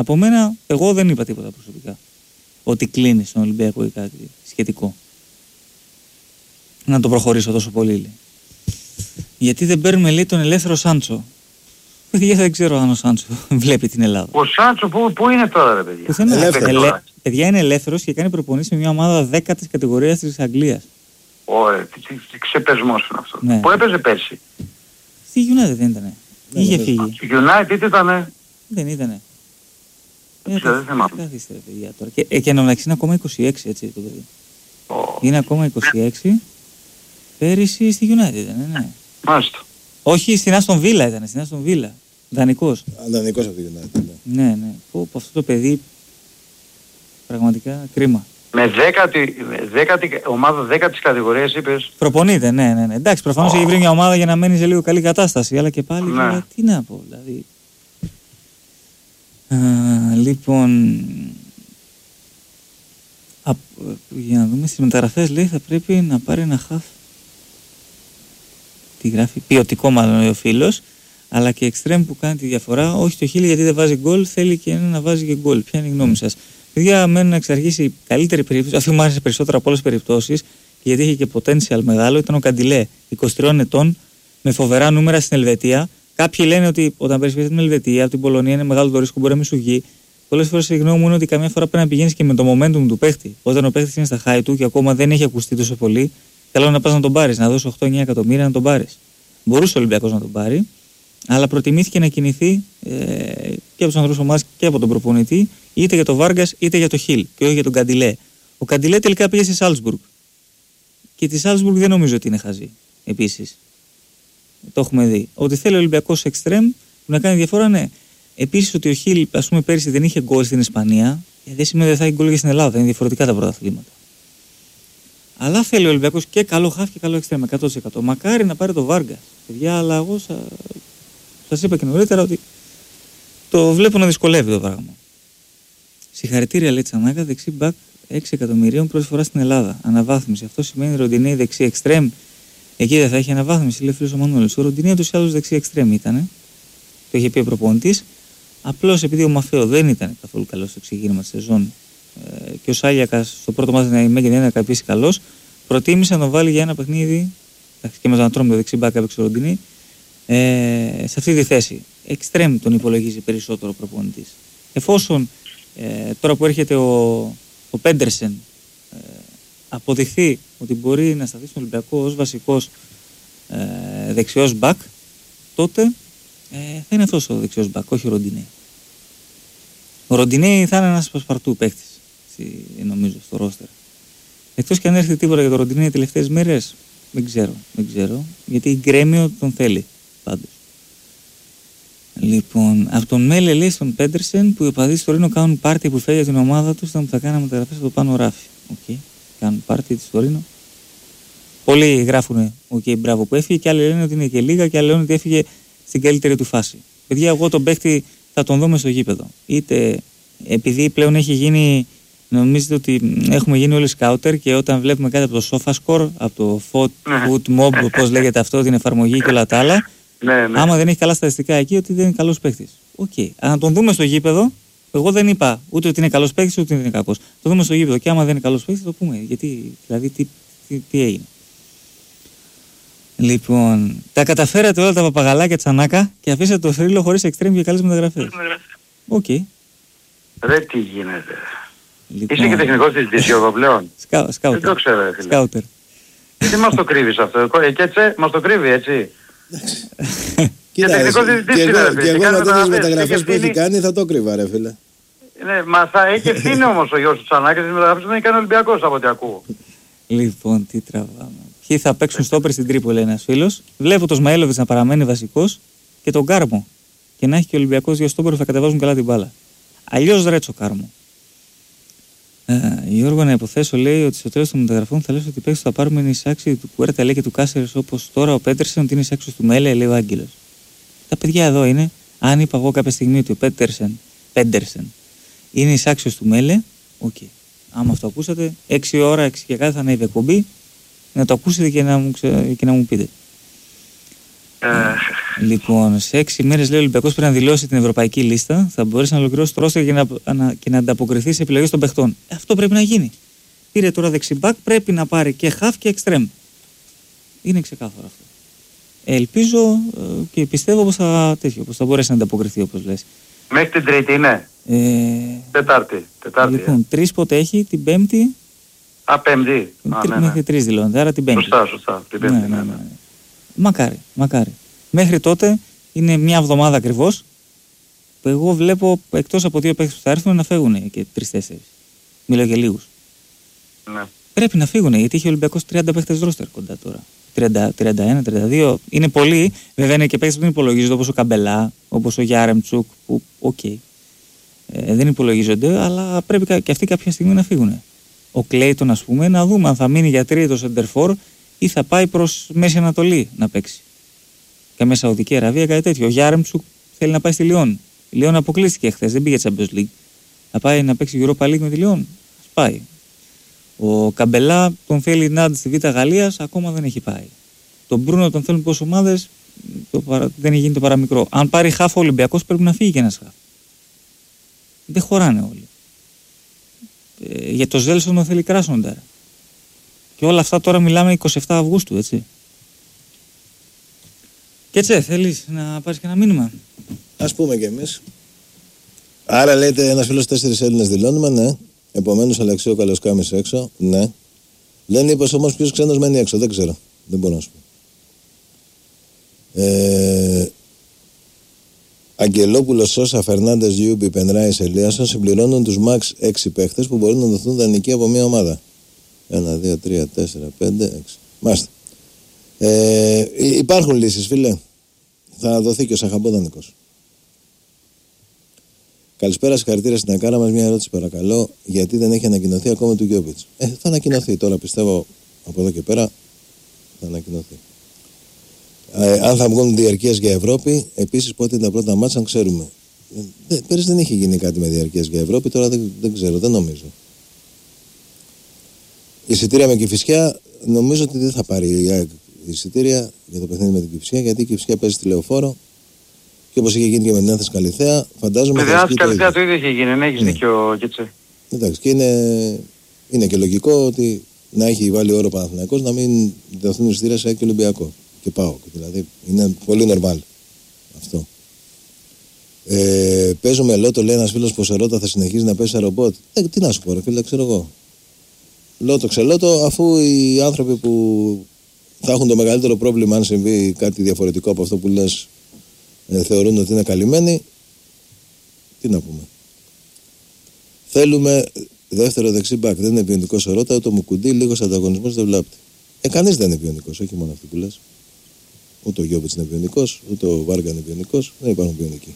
Από μένα, εγώ δεν είπα τίποτα προσωπικά. Ότι κλείνει στον Ολυμπιακό ή κάτι σχετικό. Να το προχωρήσω τόσο πολύ, λέει. Γιατί δεν παίρνουμε, λέει, τον ελεύθερο Σάντσο. Παιδιά, δεν ξέρω αν ο Σάντσο βλέπει την Ελλάδα. Ο Σάντσο πού είναι τώρα, ρε παιδιά? Παιδιά, είναι ελεύθερος και κάνει προπονήσεις με μια ομάδα 10ης κατηγορίας της Αγγλίας. Ωραία, τι ξεπεσμός είναι αυτό. Ναι. Πού έπαιζε πέρσι? Στη United δεν ήτανε. Είχε φύγει. Στη United ήτανε. Δεν ήτανε. Δεν θυμάμαι. Καθίστε, παιδιά, τώρα. Και εν μεταξύ είναι ακόμα 26, έτσι το παιδί. Είναι ακόμα 26. Πέρυσι στη United ήταν, ναι. Μάλιστα. Όχι, στην Άστον Βίλα ήταν, στην Άστον Βίλα. Δανεικός. Δανεικός από τη United. Ναι. Αυτό το παιδί πραγματικά κρίμα. Με ομάδα 10ης κατηγορίας είπες. Προπονείται, ναι. Εντάξει, προφανώς έχει βρει μια ομάδα για να μένει σε λίγο καλή κατάσταση, αλλά και πάλι τώρα, τι να πω, δηλαδή. Λοιπόν, για να δούμε στις μεταγραφές, λέει, θα πρέπει να πάρει ένα χαφ. Τι γράφει, ποιοτικό μάλλον ο φίλος, αλλά και εξτρέμ που κάνει τη διαφορά. Όχι το Χίλι γιατί δεν βάζει γκολ, θέλει και ένα να βάζει και γκολ. Ποια είναι η γνώμη σας? Παιδιά, μένουν εξ αρχής η καλύτερη περίπτωση, αφού μου άρεσε περισσότερο από όλες τις περιπτώσεις, γιατί είχε και potential μεγάλο, ήταν ο Καντιλέ, 23 ετών, με φοβερά νούμερα στην Ελβετία. Κάποιοι λένε ότι όταν βρίσκεσαι στην Ελβετία, από την Πολωνία είναι μεγάλο το ρίσκο, μπορεί να μην σου βγει. Πολλές φορές η γνώμη μου είναι ότι καμιά φορά πρέπει να πηγαίνεις και με το momentum του παίχτη. Όταν ο παίχτης είναι στα high του και ακόμα δεν έχει ακουστεί τόσο πολύ, καλό να πας να τον πάρεις, να δώσεις 8-9 εκατομμύρια να τον πάρεις. Μπορούσε ο Ολυμπιακός να τον πάρει, αλλά προτιμήθηκε να κινηθεί και από τους ανθρώπους ομάδας και από τον προπονητή, είτε για τον Βάργκας είτε για τον Χιλ και όχι για τον Καντιλέ. Ο Καντιλέ τελικά πήγε στη Σάλτσμπουργκ. Και τη Σάλτσμπουργκ δεν νομίζω ότι είναι χαζή. Επίσης. Το έχουμε δει. Ότι θέλει ο Ολυμπιακός εξτρέμ που να κάνει διαφορά, ναι. Επίσης ότι ο Χιλ, ας πούμε, πέρυσι δεν είχε γκολ στην Ισπανία, δεν σημαίνει ότι θα έχει γκολ και στην Ελλάδα. Είναι διαφορετικά τα πρωταθλήματα. Αλλά θέλει ο Ολυμπιακός και καλό χαφ και καλό εξτρέμ 100%. Μακάρι να πάρει το Βάργκας. Παιδιά, αλλά εγώ σας είπα και νωρίτερα ότι το βλέπω να δυσκολεύει το πράγμα. Συγχαρητήρια, λέει Τσανάκα, δεξί μπακ 6 εκατομμυρίων πρώτη φορά στην Ελλάδα. Αναβάθμιση. Αυτό σημαίνει Ροντινέι δεξί εξτρέμ. Εκεί δεν θα έχει αναβάθμιση, λέει ο φίλος ο Μανώλης. Ο Ροντινέι τους άλλους δεξί εξτρέμ ήταν. Το είχε πει ο προπονητής. Απλώς επειδή ο Μαφέο δεν ήταν καθόλου καλός στο ξεκίνημα της σεζόν και ο Σάλιακας στο πρώτο μάτι να δεν ήταν επίσης καλός, προτίμησε να τον βάλει για ένα παιχνίδι και με τον Ατρόμητο δεξί μπακ έπαιξε ο Ροντινέι σε αυτή τη θέση. Εξτρέμ τον υπολογίζει περισσότερο ο προπονητής. Εφόσον τώρα που έρχεται ο Πέντερσεν αποδειχθεί ότι μπορεί να σταθεί στον Ολυμπιακό ως βασικός δεξιός μπακ, τότε θα είναι αυτός ο δεξιός μπακ, όχι ο Ροντινέι. Ο Ροντινέι θα είναι ένας πασπαρτού παίκτης, νομίζω, στο ρόστερ. Εκτός και αν έρθει τίποτα για τον Ροντινέι τις τελευταίες μέρες, δεν ξέρω, γιατί η Γκρέμιο τον θέλει πάντως. Λοιπόν, από τον Μέλε λέει στον Πέντερσεν που οι οπαδοί στο Τωρίνο κάνουν πάρτι που φεύγει την ομάδα του, ήταν που θα κάναμε μεταγραφές από το πάνω ράφι. Οκ, κάνουν πάρτι της Τωρίνο. Πολλοί γράφουν, μπράβο που έφυγε, και άλλοι λένε ότι είναι και λίγα, και άλλοι λένε ότι έφυγε στην καλύτερη του φάση. Παιδιά, εγώ τον παίχτη θα τον δούμε στο γήπεδο. Είτε επειδή πλέον έχει γίνει, νομίζετε ότι έχουμε γίνει όλοι σκάουτερ και όταν βλέπουμε κάτι από το SofaScore, από το Footmob, πώς λέγεται αυτό, την εφαρμογή και όλα τα άλλα. Ναι. Άμα δεν έχει καλά στατιστικά εκεί, ότι δεν είναι καλός παίκτης. Αν τον δούμε στο γήπεδο, εγώ δεν είπα ούτε ότι είναι καλός παίκτης ούτε ότι είναι κακός. Το δούμε στο γήπεδο και άμα δεν είναι καλός παίκτης, το πούμε. Γιατί, δηλαδή, τι έγινε. Λοιπόν, τα καταφέρατε όλα τα παπαγαλάκια Τσανάκα και αφήσατε το θρύλο χωρίς εξτρέμ και καλές μεταγραφές. Οκ. Ρε τι γίνεται. Λοιπόν, είσαι και τεχνικός της Δυσιόδο πλέον. Σκάουτερ. Δεν το ξέρω, φίλε. Σκάουτερ. Τι μας το κρύβεις αυτό, και έτσι μας το κρύβει, έτσι. Κοίτα, και εγώ με τέτοιες μεταγραφές που έχει κάνει θα το κρύβα, ρε φίλε. Ναι, μα θα έχει ευθύνη όμως ο γιος του Τσανάκης, τις μεταγραφές δεν έχει κάνει Ολυμπιακός από ό,τι ακούω. Λοιπόν, τι τραβάμε. Ποιοι θα παίξουν στόπερ στην Τρίπολη, ένας φίλος. Βλέπω τον Σμαήλοβιτς να παραμένει βασικός και τον Κάρμο. Και να έχει και ο Ολυμπιακός δύο στόπερ που θα κατεβάζουν καλά την μπάλα. Αλλιώς Ρέτσο Κάρμο. Γιώργο, να υποθέσω, λέει ότι στο τέλος των μεταγραφών θα λες ότι οι παίκτες θα πάρουμε είναι εισάξιοι του Κουέρτα, λέει, και του Κάσερες, όπως τώρα ο Πέντερσεν, ότι είναι εισάξιος του Μέλε, λέει ο Άγγελος. Τα παιδιά εδώ είναι. Αν είπα εγώ κάποια στιγμή ότι ο Πέντερσεν είναι εισάξιος του Μέλε, οκ. Άμα αυτό ακούσατε, 6 ώρα, 6 και κάτι θα ανέβει εκπομπή, να το ακούσετε και να μου πείτε. Λοιπόν, σε 6 μέρες λέει ο Ολυμπιακός πρέπει να δηλώσει την ευρωπαϊκή λίστα. Θα μπορέσει να ολοκληρώσει το ρόστερ και να ανταποκριθεί σε επιλογές των παιχτών. Αυτό πρέπει να γίνει. Πήρε τώρα δεξιμπάκ, πρέπει να πάρει και half και extreme. Είναι ξεκάθαρο αυτό. Ελπίζω και πιστεύω πως θα μπορέσει να ανταποκριθεί, όπως λες. Μέχρι την Τρίτη είναι. Τετάρτη. Λοιπόν, 3 πότε έχει, την Πέμπτη. Πέμπτη. Μέχρι 3 δηλώνεται, άρα την Πέμπτη. Σωστά. Την Πέμπτη, ναι. Μακάρι. Μέχρι τότε είναι μια εβδομάδα ακριβώς που εγώ βλέπω εκτός από 2 παίκτες που θα έρθουν να φεύγουν και 3-4. Μιλάω για λίγους. Ναι. Πρέπει να φύγουν γιατί έχει ο Ολυμπιακός 30 παίκτες ρόστερ κοντά τώρα. 31, 32. Είναι πολλοί. Βέβαια είναι και παίκτες που δεν υπολογίζονται όπως ο Καμπελά, όπως ο Γιάρεμτσουκ που δεν υπολογίζονται, αλλά πρέπει και αυτοί κάποια στιγμή να φύγουν. Ο Κλέιτον, ας πούμε, να δούμε αν θα μείνει για τρίτο σεντερφόρ ή θα πάει προς Μέση Ανατολή να παίξει. Καμία Σαουδική Αραβία, κάτι τέτοιο. Ο Γιάρεμτσουκ θέλει να πάει στη Λιόν. Η Λιόν αποκλείστηκε χθες, δεν πήγε Champions League. Θα πάει να παίξει Europa League με τη Λιόν. Ας πάει. Ο Καμπελά τον θέλει να στη Β' Γαλλίας, ακόμα δεν έχει πάει. Τον Μπρούνο τον θέλουν πόσες ομάδες, δεν έχει γίνει το παραμικρό. Αν πάρει χάφο ο Ολυμπιακός πρέπει να φύγει και ένας χάφο. Δεν χωράνε όλοι. Για το Ζέλσον τον θέλει Κράσνονταρ. Και όλα αυτά τώρα μιλάμε 27 Αυγούστου, έτσι. Και έτσι, θέλεις να πάρεις και ένα μήνυμα? Ας πούμε κι εμείς. Άρα λέτε ένας φίλος 4 Έλληνες δηλώνουμε, ναι. Επομένως Αλεξίου Καλοσκάμης έξω, ναι. Λένε είπες όμως ποιος ξένος μένει έξω, δεν ξέρω. Δεν μπορώ να σου πω. Αγγελόπουλος, Σόσα, Φερνάντες, Γιούμπι, Πενράης, Ελίασον συμπληρώνουν τους max 6 παίχτες που μπορούν να δοθούν δανεικοί από μια ομάδα. 1, 2, 3, 4, 5, 6. Μάλιστα. Υπάρχουν λύσεις, φίλε. Θα δοθεί και ο Σαχαμπό δανεικός. Καλησπέρα, συγχαρητήρια στην Ακάρα μας. Μια ερώτηση παρακαλώ. Γιατί δεν έχει ανακοινωθεί ακόμα του Γιόβιτς? Θα ανακοινωθεί τώρα, πιστεύω από εδώ και πέρα. Θα ανακοινωθεί. Αν θα βγουν διαρκείας για Ευρώπη, επίσης πότε είναι τα πρώτα μάτσα, αν ξέρουμε. Πέρυσι δεν είχε γίνει κάτι με διαρκείας για Ευρώπη, τώρα δεν ξέρω, δεν νομίζω. Εισιτήρια με Κηφισιά, νομίζω ότι δεν θα πάρει εισιτήρια για το παιχνίδι με την Κηφισιά, γιατί η Κηφισιά παίζει στη Λεωφόρο και όπως είχε γίνει και με την Άνθηση Καλιθέα, φαντάζομαι. Με την Άνθηση Καλιθέα το ίδιο είχε γίνει, ναι, έχεις δίκιο, Κίτσε. Εντάξει, και είναι και λογικό ότι να έχει βάλει όρο Παναθηναϊκός να μην δοθούν εισιτήρια σε ΑΕΚ Ολυμπιακό. Και πάω. Δηλαδή είναι πολύ νορμάλ αυτό. Παίζω με Λότο, λέει ένας φίλος που σε ρώτα θα συνεχίζει να παίζει σε ρομπότ. Τι να σου πω, ρε φίλε, ξέρω εγώ. Λότο, ξελότο, αφού οι άνθρωποι που θα έχουν το μεγαλύτερο πρόβλημα αν συμβεί κάτι διαφορετικό από αυτό που λες θεωρούν ότι είναι καλυμμένοι. Τι να πούμε. Θέλουμε δεύτερο δεξί μπακ. Δεν είναι ποιονικό σε ρώτα, ούτε μου κουντί, λίγος ανταγωνισμός δεν βλάπτει. Κανείς δεν είναι ποιονικός, όχι μόνο αυτοί που λες. Ούτε ο Γιόβιτς είναι ποιονικός, ούτε ο Βάργα είναι ποιονικός, δεν υπάρχουν ποιονικοί.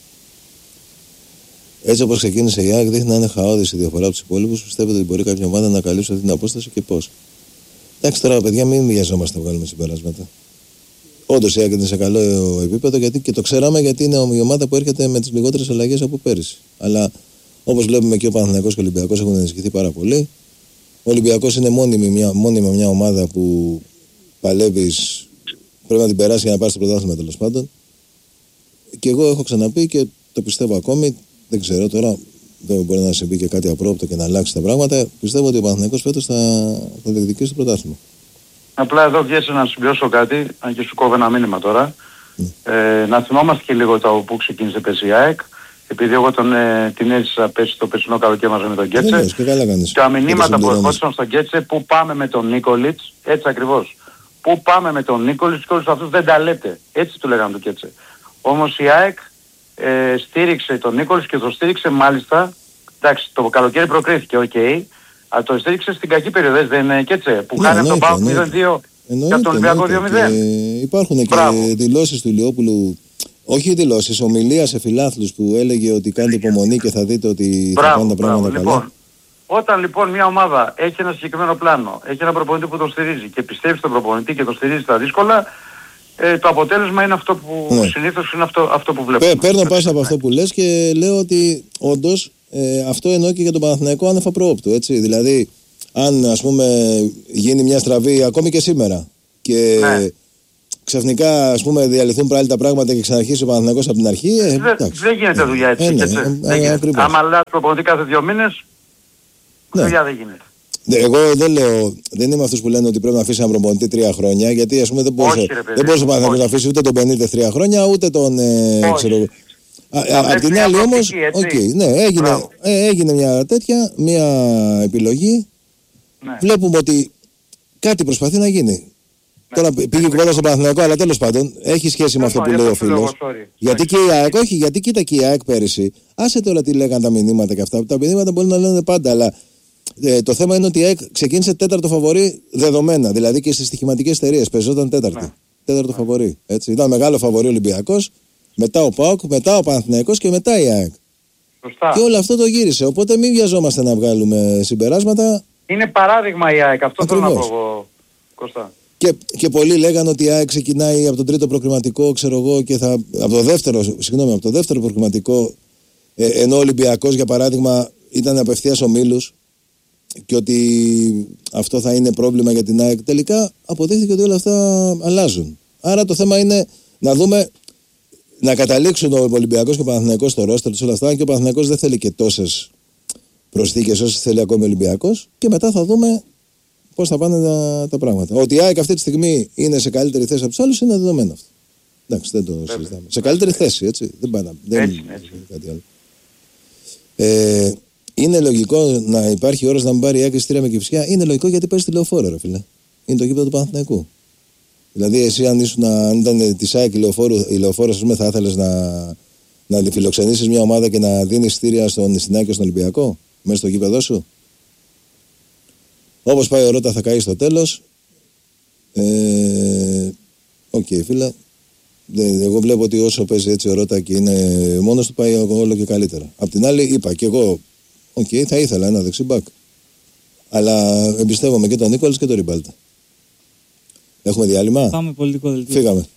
Έτσι όπως ξεκίνησε η ΑΕΚ, δείχνει να είναι χαόδης η διαφορά από τους υπόλοιπους. Πιστεύετε ότι μπορεί κάποια ομάδα να καλύψει αυτή την απόσταση και πώς? Εντάξει τώρα, παιδιά, μην βιαζόμαστε να βγάλουμε συμπεράσματα. Όντως η ΑΕΚ είναι σε καλό επίπεδο γιατί, και το ξέραμε γιατί είναι η ομάδα που έρχεται με τις λιγότερες αλλαγές από πέρυσι. Αλλά όπως βλέπουμε και ο Παναθηναϊκός και ο Ολυμπιακός έχουν ενισχυθεί πάρα πολύ. Ο Ολυμπιακός είναι μόνιμα μια ομάδα που παλεύεις. Πρέπει να την περάσει για να πάρει το πρωτάθλημα τέλος πάντων. Και εγώ έχω ξαναπεί και το πιστεύω ακόμη. Δεν ξέρω τώρα, δεν μπορεί να συμβεί και κάτι απρόπτο και να αλλάξει τα πράγματα. Πιστεύω ότι ο Παναθηναϊκός φέτος θα διεκδικήσει το πρωτάθλημα. Απλά εδώ βγαίνει να συμπληρώσω κάτι, αν και σου κόβω ένα μήνυμα τώρα. Να θυμόμαστε και λίγο το που ξεκίνησε πέρσι η ΑΕΚ. Επειδή εγώ την έζησα πέρσι το περσινό καλοκαίρι μαζί με τον Γκέτσε. Και τα μηνύματα που ερχόντουσαν στον Γκέτσε, πού πάμε με τον Νίκολιτς, έτσι ακριβώς. Πού πάμε με τον Νίκολιτς και όλους αυτούς δεν τα λέτε. Έτσι του λέγανε το Γκέτσε. Όμως η ΑΕΚ στήριξε τον Νίκολιτς και το στήριξε μάλιστα. Εντάξει, το καλοκαίρι προκρίθηκε, αλλά το στήριξε στην κακή περίοδο, δεν είναι Γκέτσε. Που χάνει από τον ΠΑΟΚ 0-2 και από τον Ολυμπιακό 2-0. Υπάρχουν και δηλώσεις του Ηλιόπουλου. Όχι δηλώσεις, ομιλία σε φιλάθλους που έλεγε ότι κάνετε υπομονή και θα δείτε ότι θα πάνε τα πράγματα καλά. Λοιπόν, όταν λοιπόν μια ομάδα έχει ένα συγκεκριμένο πλάνο, έχει ένα προπονητή που τον στηρίζει και πιστεύει στον προπονητή και τον στηρίζει στα δύσκολα, το αποτέλεσμα είναι αυτό που συνήθως είναι αυτό που βλέπουμε. Παίρνω πάσα από αυτό που λες και λέω ότι όντως αυτό εννοώ και για τον Παναθηναϊκό άνευ απρόοπτου, έτσι. Δηλαδή, αν ας πούμε γίνει μια στραβή ακόμη και σήμερα και ξαφνικά ας πούμε διαλυθούν πάλι τα πράγματα και ξαναρχίσει ο Παναθηναϊκός από την αρχή. Δεν γίνεται δουλειά έτσι. Άμα αλλάζει προπονητή κάθε 2 μήνες, δουλειά δεν γίνεται. Εγώ δεν λέω, δεν είμαι αυτός που λένε ότι πρέπει να αφήσει έναν προπονητή 3 χρόνια, γιατί ας πούμε δεν μπορούσε ο Παναθηναϊκός να αφήσει ούτε τον Benitez 3 χρόνια, ούτε τον. Απ' την άλλη όμως, έγινε μια τέτοια, μια επιλογή. Ναι. Βλέπουμε ότι κάτι προσπαθεί να γίνει. Ναι. Τώρα πήγε κουβέντα στο Παναθηναϊκό, αλλά τέλος πάντων έχει σχέση με αυτό που λέει ο φίλος. Γιατί και η ΑΕΚ, όχι, γιατί κοίτα και η ΑΕΚ πέρυσι, άσε τώρα τι λέγανε τα μηνύματα και αυτά. Τα μηνύματα μπορεί να λένε πάντα, αλλά το θέμα είναι ότι η ΑΕΚ ξεκίνησε 4ο φαβορί δεδομένα. Δηλαδή και στις στοιχηματικές εταιρείες παίζονταν 4η. 4ο φαβορί. Έτσι. Ήταν μεγάλο φαβορί Ολυμπιακός, μετά ο ΠΑΟΚ, μετά ο Παναθηναϊκός και μετά η ΑΕΚ. Σωστά. Και όλο αυτό το γύρισε. Οπότε μην βιαζόμαστε να βγάλουμε συμπεράσματα. Είναι παράδειγμα η ΑΕΚ. Αυτό θέλω να πω εγώ, Κώστα. Και πολλοί λέγανε ότι η ΑΕΚ ξεκινάει από τον τρίτο προκριματικό, ξέρω εγώ, και από το δεύτερο προκριματικό, ενώ ο Ολυμπιακός, για παράδειγμα, ήταν απευθείας ομίλους και ότι αυτό θα είναι πρόβλημα για την ΑΕΚ. Τελικά αποδείχθηκε ότι όλα αυτά αλλάζουν. Άρα το θέμα είναι να δούμε, να καταλήξουν ο Ολυμπιακός και ο Παναθηναϊκός στο ρόστερ τους όλα αυτά, και ο Παναθηναϊκός δεν θέλει και τόσες προσθήκες όσες θέλει ακόμη ο Ολυμπιακός, και μετά θα δούμε πώς θα πάνε τα πράγματα. Ότι η ΑΕΚ αυτή τη στιγμή είναι σε καλύτερη θέση από τους άλλους είναι δεδομένο αυτό. Εντάξει, δεν το συζητάμε. Σε καλύτερη θέση, έτσι. Δεν πάει έτσι. Κάτι άλλο. Είναι λογικό να υπάρχει όρος να μην πάρει η ΑΕΚ εισιτήρια με Κηφισιά. Είναι λογικό γιατί παίζει τη Λεωφόρο, ρε φίλε. Είναι το γήπεδο του Παναθηναϊκού. Δηλαδή, εσύ αν ήταν τη ΑΕΚ η Λεωφόρο, ας πούμε, θα ήθελες να φιλοξενήσεις μια ομάδα και να δίνεις εισιτήρια στην ΑΕΚ και στον Ολυμπιακό, μέσα στο γήπεδό σου. Όπως πάει ο Ρότα θα καεί στο τέλος. Οκ, φίλε. Εγώ βλέπω ότι όσο παίζει έτσι ο Ρότα και είναι μόνος του, πάει όλο και καλύτερα. Απ' την άλλη, είπα και εγώ, θα ήθελα ένα δεξιμπάκ. Αλλά εμπιστεύομαι και τον Νίκολας και τον Ριμπάλτα. Έχουμε διάλειμμα. Πάμε πολιτικό δελτίο. Φύγαμε.